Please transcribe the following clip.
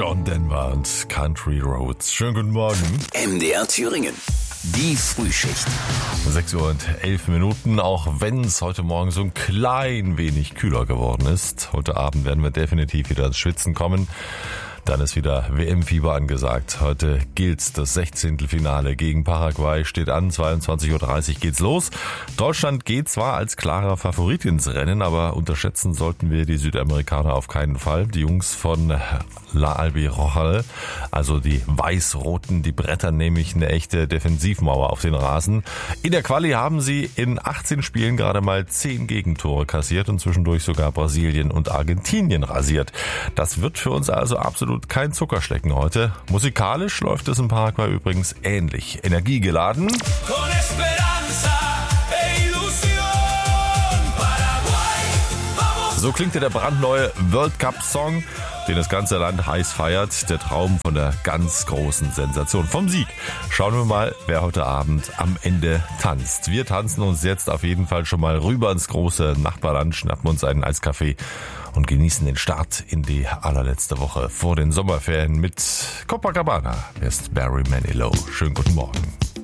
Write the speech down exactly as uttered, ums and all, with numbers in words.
John Denver und Country Roads. Schönen guten Morgen. M D R Thüringen. Die Frühschicht. sechs Uhr und elf Minuten, auch wenn es heute Morgen so ein klein wenig kühler geworden ist. Heute Abend werden wir definitiv wieder ins Schwitzen kommen. Dann ist wieder W M-Fieber angesagt. Heute gilt das Sechzehntelfinale gegen Paraguay, steht an, zweiundzwanzig Uhr dreißig geht's los. Deutschland geht zwar als klarer Favorit ins Rennen, aber unterschätzen sollten wir die Südamerikaner auf keinen Fall. Die Jungs von La Albirojal, also die Weiß-Roten, die brettern nämlich eine echte Defensivmauer auf den Rasen. In der Quali haben sie in achtzehn Spielen gerade mal zehn Gegentore kassiert und zwischendurch sogar Brasilien und Argentinien rasiert. Das wird für uns also absolut kein Zuckerschlecken heute. Musikalisch läuft es in Paraguay übrigens ähnlich. Energiegeladen. So klingt ja der brandneue World Cup Song, den das ganze Land heiß feiert. Der Traum von der ganz großen Sensation, vom Sieg. Schauen wir mal, wer heute Abend am Ende tanzt. Wir tanzen uns jetzt auf jeden Fall schon mal rüber ins große Nachbarland, schnappen uns einen Eiskaffee und genießen den Start in die allerletzte Woche vor den Sommerferien mit Copacabana. Hier ist Barry Manilow. Schönen guten Morgen.